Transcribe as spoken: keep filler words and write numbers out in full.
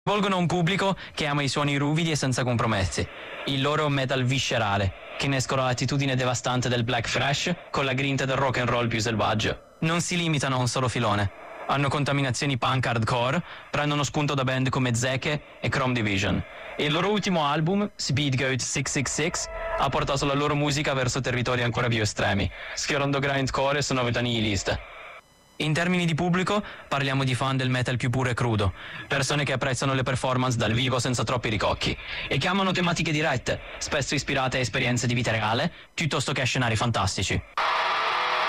Volgono un pubblico che ama i suoni ruvidi e senza compromessi, il loro metal viscerale, che innescono l'attitudine devastante del black thrash con la grinta del rock and roll più selvaggio. Non si limitano a un solo filone, hanno contaminazioni punk hardcore, prendono spunto da band come Zeke e Chrome Division. E il loro ultimo album, Speed Goat sei sei sei, ha portato la loro musica verso territori ancora più estremi, sfiorando grindcore e sonorità nihiliste. In termini di pubblico, parliamo di fan del metal più puro e crudo, persone che apprezzano le performance dal vivo senza troppi ricocchi e che amano tematiche dirette, spesso ispirate a esperienze di vita reale, piuttosto che a scenari fantastici.